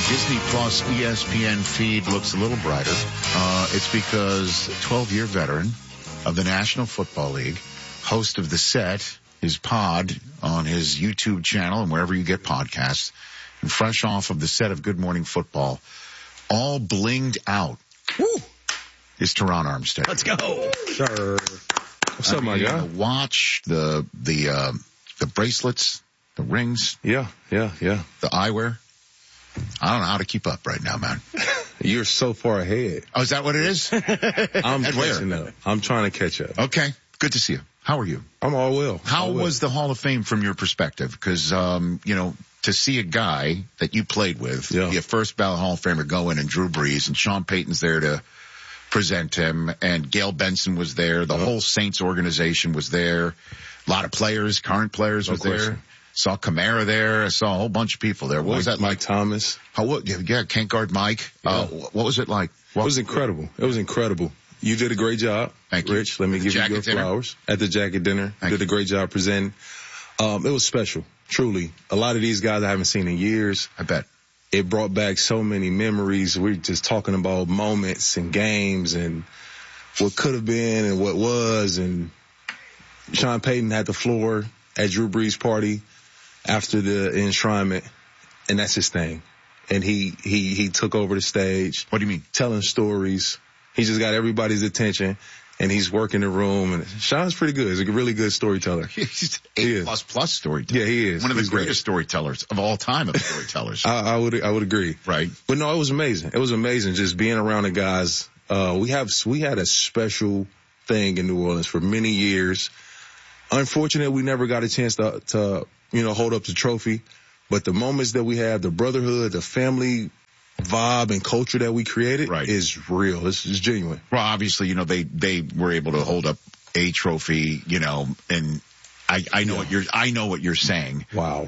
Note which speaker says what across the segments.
Speaker 1: Disney Plus ESPN feed looks a little brighter. It's because 12-year veteran of the National Football League, host of The Set, his pod on his YouTube channel and wherever you get podcasts, and fresh off of the set of Good Morning Football, all blinged out, is Teron Armstead.
Speaker 2: Let's go.
Speaker 3: Sure. What's up, my guy?
Speaker 1: The watch, the bracelets, the rings.
Speaker 3: Yeah.
Speaker 1: The eyewear. I don't know how to keep up right now, man.
Speaker 3: You're so far ahead.
Speaker 1: Oh, is that what it is?
Speaker 3: I'm catching up. I'm trying to catch up.
Speaker 1: Okay. Good to see you. How are you?
Speaker 3: I'm all well.
Speaker 1: How was the Hall of Fame from your perspective? Because, to see a guy that you played with, be a first ballot Hall of Famer, go in, and Drew Brees, and Sean Payton's there to present him, and Gail Benson was there. The whole Saints organization was there. A lot of players, current players was there. Saw Kamara there. I saw a whole bunch of people there. What was that like?
Speaker 3: Mike Thomas.
Speaker 1: Can't guard Mike.
Speaker 3: Yeah.
Speaker 1: What was it like?
Speaker 3: It was incredible. You did a great job.
Speaker 1: Thank you.
Speaker 3: Rich, let me give you your flowers. At the jacket dinner. You did a great job presenting. It was special, truly. A lot of these guys I haven't seen in years.
Speaker 1: I bet.
Speaker 3: It brought back so many memories. We're just talking about moments and games and what could have been and what was. And Sean Payton had the floor at Drew Brees' party after the enshrinement, and that's his thing. And he took over the stage.
Speaker 1: What do you mean?
Speaker 3: Telling stories. He just got everybody's attention, and he's working the room. And Sean's pretty good. He's a really good storyteller.
Speaker 1: He's A++ storyteller.
Speaker 3: Yeah, he is.
Speaker 1: One of the greatest storytellers of all time of storytellers.
Speaker 3: I would agree.
Speaker 1: Right.
Speaker 3: But no, it was amazing. It was amazing just being around the guys. We had a special thing in New Orleans for many years. Unfortunately, we never got a chance to hold up the trophy. But the moments that we have, the brotherhood, the family vibe and culture that we created is real. It's genuine.
Speaker 1: Well, obviously, they were able to hold up a trophy, and I know what you're saying.
Speaker 3: Wow.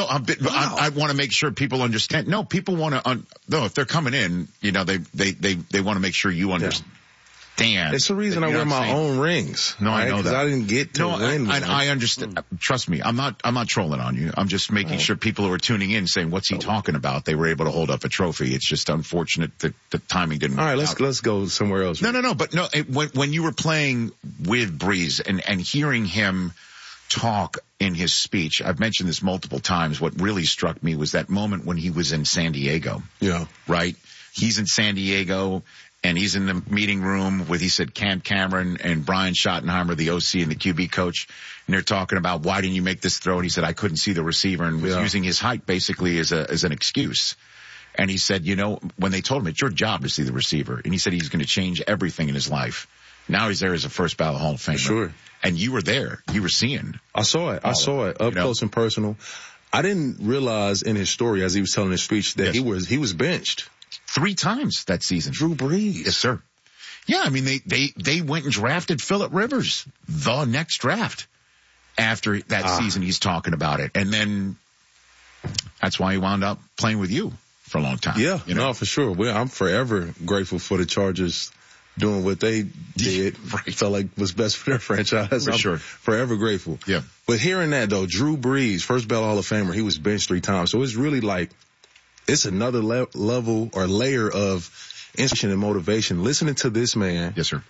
Speaker 1: I want to make sure people understand. No, people want to, if they're coming in, they want to make sure you understand.
Speaker 3: It's the reason I wear my own rings.
Speaker 1: No, I know that.
Speaker 3: I didn't get to win.
Speaker 1: I understand. Trust me, I'm not trolling on you. I'm just making sure people who are tuning in saying, what's he talking about? They were able to hold up a trophy. It's just unfortunate that the timing didn't work out.
Speaker 3: Let's go somewhere else.
Speaker 1: When you were playing with Brees and hearing him talk in his speech, I've mentioned this multiple times. What really struck me was that moment when he was in San Diego.
Speaker 3: Yeah.
Speaker 1: Right? He's in San Diego. And he's in the meeting room with, he said, Cam Cameron and Brian Schottenheimer, the OC and the QB coach. And they're talking about, why didn't you make this throw? And he said, I couldn't see the receiver, and was using his height basically as an excuse. And he said, when they told him it's your job to see the receiver, and he said he's going to change everything in his life. Now he's there as a first ballot Hall of Famer.
Speaker 3: Sure.
Speaker 1: And you were there. You were seeing.
Speaker 3: I saw it up close and personal. I didn't realize in his story as he was telling his speech that he was benched.
Speaker 1: 3 times that season.
Speaker 3: Drew Brees.
Speaker 1: Yes, sir. Yeah, I mean, they went and drafted Phillip Rivers the next draft after that season. He's talking about it. And then that's why he wound up playing with you for a long time.
Speaker 3: Yeah, no, for sure. I'm forever grateful for the Chargers doing what they did. Felt like was best for their franchise.
Speaker 1: Sure.
Speaker 3: Forever grateful.
Speaker 1: Yeah.
Speaker 3: But hearing that, though, Drew Brees, first ballot Hall of Famer, he was benched 3 times. So it's really like, it's another level or layer of inspiration and motivation. Listening to this man.
Speaker 1: Yes, sir.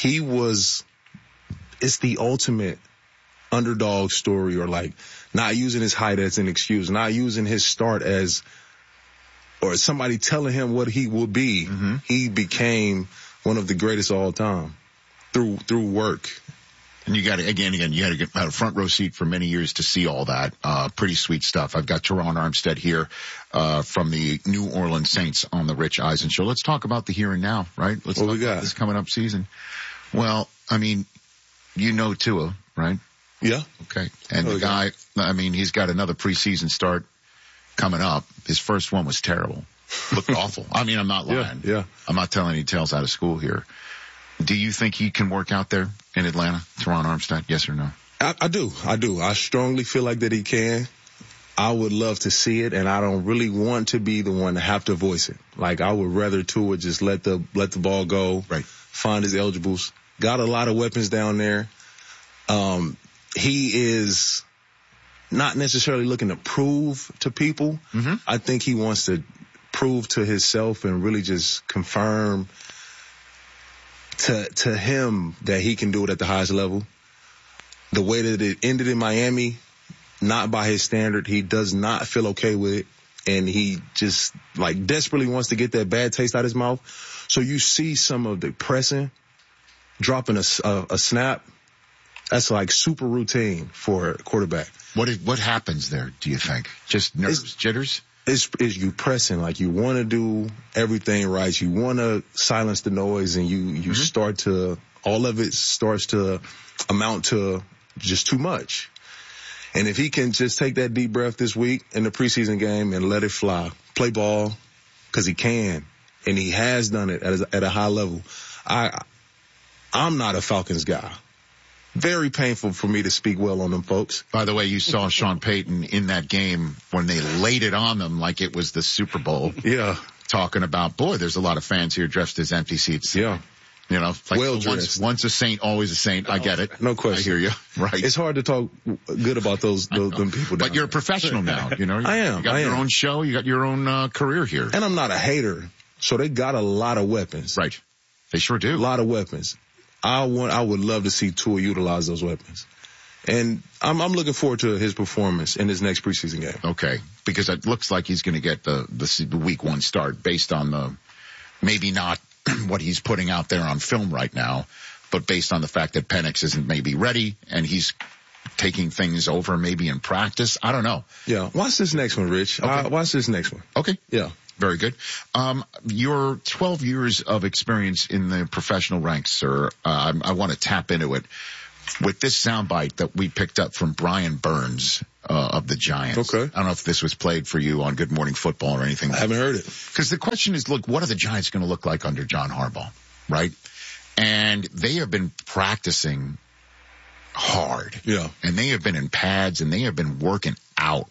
Speaker 3: It's the ultimate underdog story, or like not using his height as an excuse, not using his start as, or somebody telling him what he will be. Mm-hmm. He became one of the greatest of all time through work.
Speaker 1: And you got to, again, you had to get a front row seat for many years to see all that. Pretty sweet stuff. I've got Teron Armstead here, from the New Orleans Saints on the Rich Eisen Show. Let's talk about the here and now, right? Let's talk about this coming up season. Well, I mean, Tua, right?
Speaker 3: Yeah.
Speaker 1: Okay. And the guy, I mean, he's got another preseason start coming up. His first one was terrible. Looked awful. I mean, I'm not lying.
Speaker 3: Yeah.
Speaker 1: I'm not telling any tales out of school here. Do you think he can work out there in Atlanta, Teron Armstead? Yes or no?
Speaker 3: I do. I strongly feel like that he can. I would love to see it, and I don't really want to be the one to have to voice it. Like, I would rather Tua just let the ball go,
Speaker 1: right?
Speaker 3: Find his eligibles. Got a lot of weapons down there. He is not necessarily looking to prove to people. Mm-hmm. I think he wants to prove to himself and really just confirm to him that he can do it at the highest level. The way that it ended in Miami, not by his standard, he does not feel okay with it. And he just like desperately wants to get that bad taste out of his mouth. So you see some of the pressing, dropping a snap. That's like super routine for a quarterback.
Speaker 1: What happens there, do you think? Just nerves, jitters?
Speaker 3: It's you pressing, like you want to do everything right. You want to silence the noise, and you start to, all of it starts to amount to just too much. And if he can just take that deep breath this week in the preseason game and let it fly, play ball, because he can, and he has done it at a high level. I'm not a Falcons guy. Very painful for me to speak well on them folks.
Speaker 1: By the way, you saw Sean Payton in that game when they laid it on them like it was the Super Bowl.
Speaker 3: Yeah.
Speaker 1: Talking about, boy, there's a lot of fans here dressed as empty seats.
Speaker 3: Yeah.
Speaker 1: You know, like
Speaker 3: well
Speaker 1: once a saint, always a saint. I get it.
Speaker 3: No question.
Speaker 1: I hear you. Right.
Speaker 3: It's hard to talk good about them people.
Speaker 1: But you're a professional now. You know,
Speaker 3: I am.
Speaker 1: You got your own show. You got your own career here.
Speaker 3: And I'm not a hater. So they got a lot of weapons.
Speaker 1: Right. They sure do.
Speaker 3: A lot of weapons. I would love to see Tua utilize those weapons. And I'm looking forward to his performance in his next preseason game.
Speaker 1: Okay. Because it looks like he's going to get the week 1 start based on the, maybe not what he's putting out there on film right now, but based on the fact that Penix isn't maybe ready and he's taking things over maybe in practice. I don't know.
Speaker 3: Yeah. Watch this next one, Rich.
Speaker 1: Okay.
Speaker 3: Watch this next one.
Speaker 1: Okay.
Speaker 3: Yeah.
Speaker 1: Very good. Your 12 years of experience in the professional ranks, sir, I want to tap into it with this soundbite that we picked up from Brian Burns of the Giants.
Speaker 3: Okay.
Speaker 1: I don't know if this was played for you on Good Morning Football or anything.
Speaker 3: I haven't heard it.
Speaker 1: Because the question is, look, what are the Giants going to look like under John Harbaugh, right? And they have been practicing hard.
Speaker 3: Yeah.
Speaker 1: And they have been in pads and they have been working out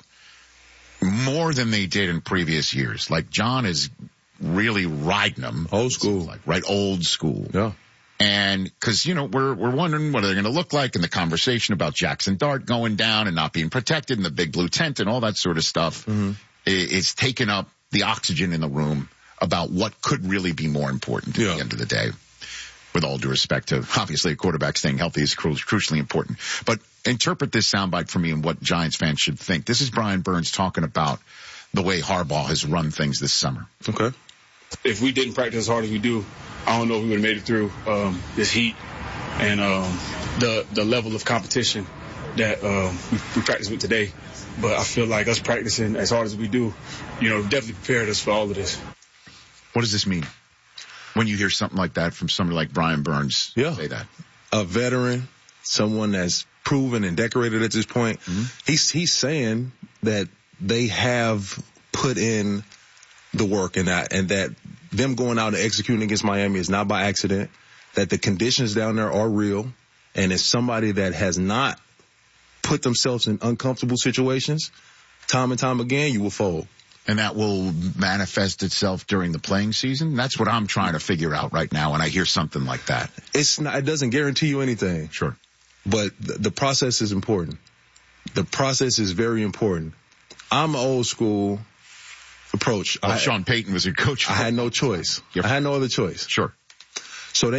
Speaker 1: more than they did in previous years. Like John is really riding them.
Speaker 3: Old school.
Speaker 1: Like, right? Old school.
Speaker 3: Yeah.
Speaker 1: And cause, you know, we're wondering what they're going to look like and the conversation about Jackson Dart going down and not being protected and the big blue tent and all that sort of stuff. Mm-hmm. It's taken up the oxygen in the room about what could really be more important at the end of the day. With all due respect to, obviously, a quarterback staying healthy is crucially important. But interpret this soundbite for me and what Giants fans should think. This is Brian Burns talking about the way Harbaugh has run things this summer.
Speaker 3: Okay.
Speaker 2: If we didn't practice as hard as we do, I don't know if we would have made it through this heat and the level of competition that we practiced with today. But I feel like us practicing as hard as we do, you know, definitely prepared us for all of this.
Speaker 1: What does this mean? When you hear something like that from somebody like Brian Burns say that.
Speaker 3: A veteran, someone that's proven and decorated at this point, he's saying that they have put in the work and that them going out and executing against Miami is not by accident, that the conditions down there are real, and as somebody that has not put themselves in uncomfortable situations, time and time again, you will fold.
Speaker 1: And that will manifest itself during the playing season? That's what I'm trying to figure out right now when I hear something like that.
Speaker 3: It doesn't guarantee you anything.
Speaker 1: Sure.
Speaker 3: But the process is important. The process is very important. I'm an old school approach.
Speaker 1: Well, Sean Payton was your coach.
Speaker 3: I had no choice. I had no other choice.
Speaker 1: Sure.
Speaker 3: So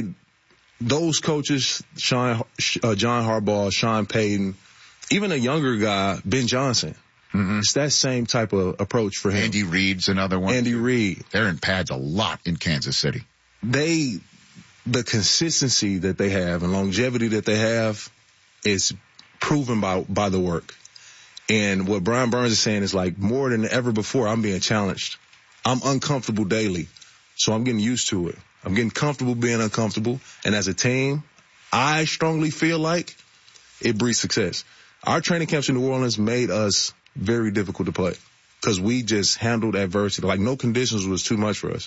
Speaker 3: those coaches, John Harbaugh, Sean Payton, even a younger guy, Ben Johnson. Mm-hmm. It's that same type of approach for him.
Speaker 1: Andy Reid's another one.
Speaker 3: Andy Reid.
Speaker 1: They're in pads a lot in Kansas City.
Speaker 3: The consistency that they have and longevity that they have is proven by the work. And what Brian Burns is saying is like more than ever before, I'm being challenged. I'm uncomfortable daily. So I'm getting used to it. I'm getting comfortable being uncomfortable. And as a team, I strongly feel like it breeds success. Our training camps in New Orleans made us very difficult to play because we just handled adversity. Like no conditions was too much for us.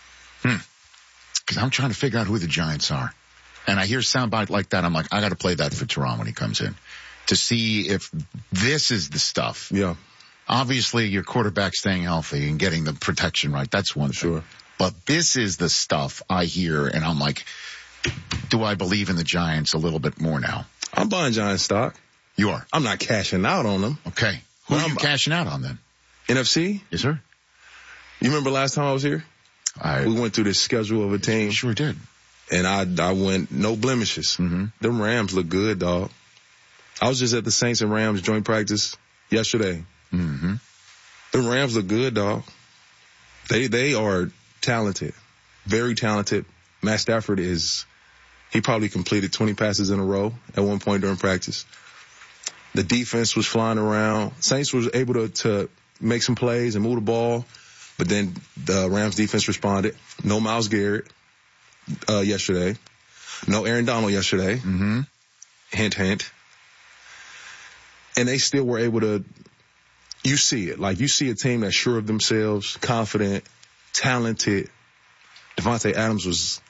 Speaker 1: Because I'm trying to figure out who the Giants are. And I hear a soundbite like that. I'm like, I got to play that for Teron when he comes in to see if this is the stuff.
Speaker 3: Yeah.
Speaker 1: Obviously, your quarterback staying healthy and getting the protection right. That's one thing.
Speaker 3: Sure.
Speaker 1: But this is the stuff I hear, and I'm like, do I believe in the Giants a little bit more now?
Speaker 3: I'm buying Giants stock.
Speaker 1: You are?
Speaker 3: I'm not cashing out on them.
Speaker 1: Okay. Who are you cashing out on then?
Speaker 3: NFC?
Speaker 1: Yes, sir.
Speaker 3: You remember last time I was here? We went through the schedule of a team.
Speaker 1: Sure did.
Speaker 3: And I went no blemishes.
Speaker 1: Mm-hmm.
Speaker 3: Them Rams look good, dog. I was just at the Saints and Rams joint practice yesterday.
Speaker 1: Mm-hmm.
Speaker 3: The Rams look good, dog. They are talented, very talented. Matt Stafford he probably completed 20 passes in a row at one point during practice. The defense was flying around. Saints was able to make some plays and move the ball, but then the Rams defense responded. No Myles Garrett yesterday. No Aaron Donald yesterday.
Speaker 1: Mm-hmm.
Speaker 3: Hint, hint. And they still were able to, you see it. Like, you see a team that's sure of themselves, confident, talented. Devontae Adams was,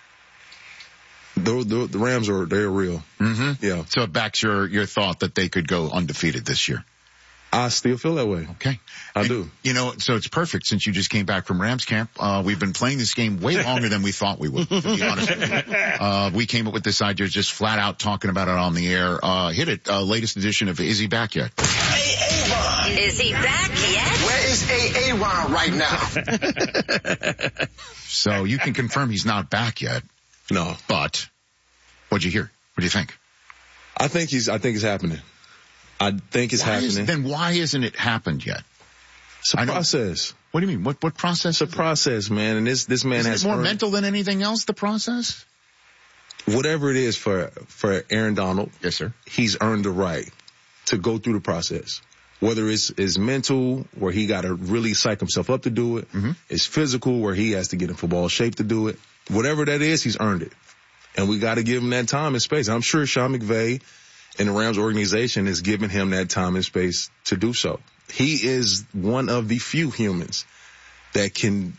Speaker 3: the Rams they're real.
Speaker 1: Mm-hmm.
Speaker 3: Yeah.
Speaker 1: So it backs your thought that they could go undefeated this year.
Speaker 3: I still feel that way.
Speaker 1: Okay.
Speaker 3: I do.
Speaker 1: You know, so it's perfect since you just came back from Rams camp. We've been playing this game way longer than we thought we would, to be honest with you. We came up with this idea just flat out talking about it on the air. Hit it. Latest edition of Is He Back Yet?
Speaker 4: Aaron.
Speaker 5: Is he back yet?
Speaker 4: Where is Aaron right now?
Speaker 1: So you can confirm he's not back yet.
Speaker 3: No.
Speaker 1: But what'd you hear? What do you think?
Speaker 3: I think it's happening. I think it's happening.
Speaker 1: Then why isn't it happened yet?
Speaker 3: It's a process.
Speaker 1: What do you mean? What process?
Speaker 3: It's a process, man. And this man
Speaker 1: Isn't
Speaker 3: has
Speaker 1: it more mental than anything else, the process?
Speaker 3: Whatever it is for Aaron Donald.
Speaker 1: Yes, sir.
Speaker 3: He's earned the right to go through the process. Whether it's mental, where he got to really psych himself up to do it.
Speaker 1: Mm-hmm.
Speaker 3: It's physical, where he has to get in football shape to do it. Whatever that is, he's earned it. And we got to give him that time and space. I'm sure Sean McVay and the Rams organization is giving him that time and space to do so. He is one of the few humans that can